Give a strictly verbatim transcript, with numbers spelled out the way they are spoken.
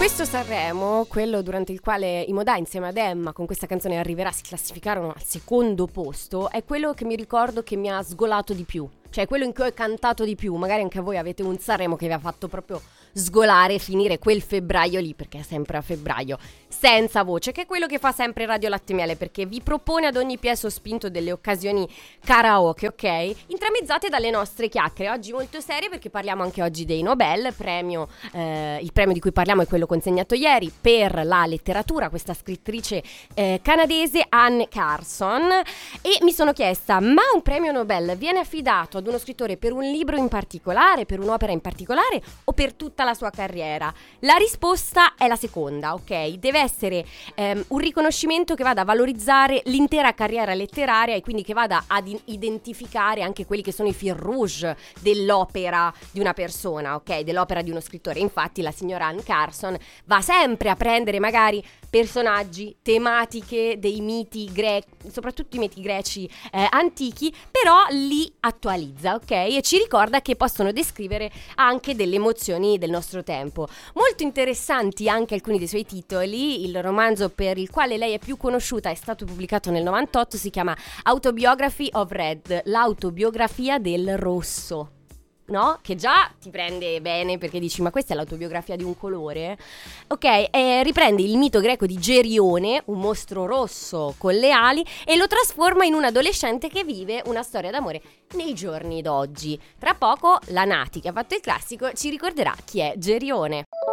Questo Sanremo, quello durante il quale i Modà insieme ad Emma con questa canzone Arriverà si classificarono al secondo posto, è quello che mi ricordo che mi ha sgolato di più. Cioè quello in cui ho cantato di più. Magari anche voi avete un Sanremo che vi ha fatto proprio sgolare e finire quel febbraio lì, perché è sempre a febbraio, senza voce, che è quello che fa sempre Radio Latte Miele, perché vi propone ad ogni piè sospinto delle occasioni karaoke, ok? Intramezzate dalle nostre chiacchiere, oggi molto serie perché parliamo anche oggi dei Nobel, premio, eh, il premio di cui parliamo è quello consegnato ieri per la letteratura, questa scrittrice eh, canadese Anne Carson, e mi sono chiesta, ma un premio Nobel viene affidato ad uno scrittore per un libro in particolare, per un'opera in particolare o per tutta la sua carriera? La risposta è la seconda, ok? Deve essere ehm, un riconoscimento che vada a valorizzare l'intera carriera letteraria e quindi che vada ad identificare anche quelli che sono i fil rouge dell'opera di una persona, ok? Dell'opera di uno scrittore. Infatti la signora Anne Carson va sempre a prendere magari personaggi, tematiche dei miti greci, soprattutto i miti greci eh, antichi, però li attualizza, ok? E ci ricorda che possono descrivere anche delle emozioni del nostro tempo. Molto interessanti anche alcuni dei suoi titoli. Il romanzo per il quale lei è più conosciuta è stato pubblicato nel novantotto, si chiama Autobiography of Red, l'autobiografia del rosso. No? Che già ti prende bene perché dici ma questa è l'autobiografia di un colore? Ok, eh, riprende il mito greco di Gerione, un mostro rosso con le ali, e lo trasforma in un adolescente che vive una storia d'amore nei giorni d'oggi. Tra poco la Nati, che ha fatto il classico, ci ricorderà chi è Gerione.